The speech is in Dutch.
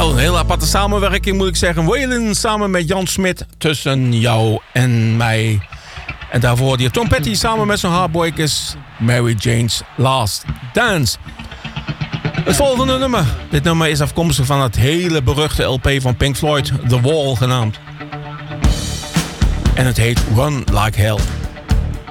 Wel een hele aparte samenwerking, moet ik zeggen. Waylon samen met Jan Smit, Tussen jou en mij. En daarvoor hoorde je Tom Petty samen met zijn Heartbreakers, Mary Jane's Last Dance. Het volgende nummer. Dit nummer is afkomstig van het hele beruchte LP van Pink Floyd, The Wall genaamd. En het heet Run Like Hell.